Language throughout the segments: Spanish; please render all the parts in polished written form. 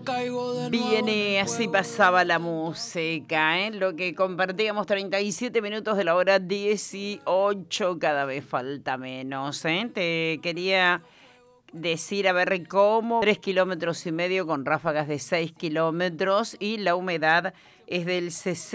Viene, así pasaba la música, ¿eh? Lo que compartíamos, 37 minutos de la hora 18, cada vez falta menos, ¿eh? Te quería decir, a ver, cómo 3,5 kilómetros con ráfagas de 6 kilómetros y la humedad es del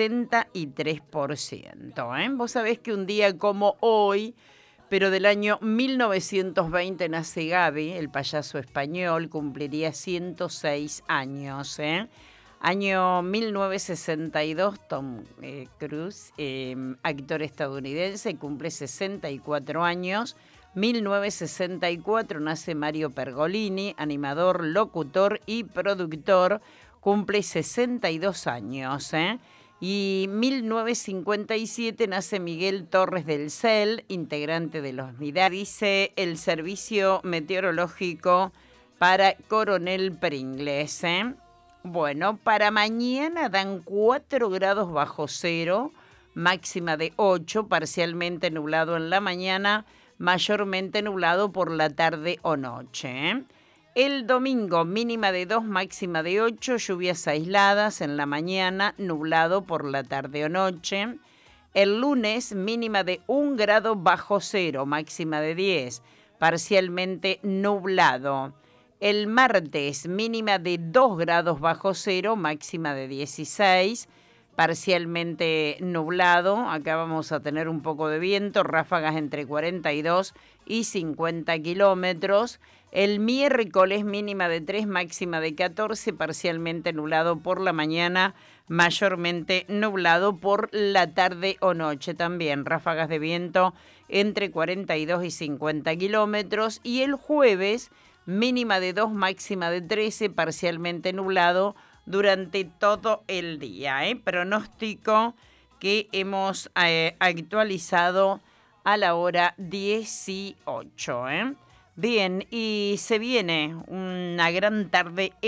63%, ¿eh? Vos sabés que un día como hoy, pero del año 1920 nace Gaby, el payaso español, cumpliría 106 años, ¿eh? Año 1962, Tom Cruise, actor estadounidense, cumple 64 años. 1964 nace Mario Pergolini, animador, locutor y productor, cumple 62 años, ¿eh? Y 1957 nace Miguel Torres del Cel, integrante de los MIDAR. Dice el servicio meteorológico para Coronel Pringles, ¿eh? Bueno, para mañana dan 4 grados bajo cero, máxima de 8, parcialmente nublado en la mañana, mayormente nublado por la tarde o noche, ¿eh? El domingo, mínima de 2, máxima de 8, lluvias aisladas en la mañana, nublado por la tarde o noche. El lunes, mínima de 1 grado bajo cero, máxima de 10, parcialmente nublado. El martes, mínima de 2 grados bajo cero, máxima de 16, parcialmente nublado. Acá vamos a tener un poco de viento, ráfagas entre 42 y 50 kilómetros. El miércoles, mínima de 3, máxima de 14, parcialmente nublado por la mañana, mayormente nublado por la tarde o noche también. Ráfagas de viento entre 42 y 50 kilómetros. Y el jueves, mínima de 2, máxima de 13, parcialmente nublado durante todo el día, ¿eh? Pronóstico que hemos actualizado a la hora 18, ¿eh? Bien, y se viene una gran tarde